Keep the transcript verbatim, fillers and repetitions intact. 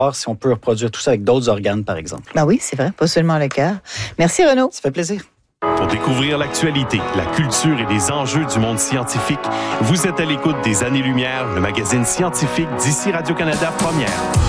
voir si on peut reproduire tout ça avec d'autres organes, par exemple. Ben oui, c'est vrai, pas seulement le cœur. Merci, Renaud. Ça fait plaisir. Pour découvrir l'actualité, la culture et les enjeux du monde scientifique, vous êtes à l'écoute des Années-Lumière, le magazine scientifique d'ici Radio-Canada Première.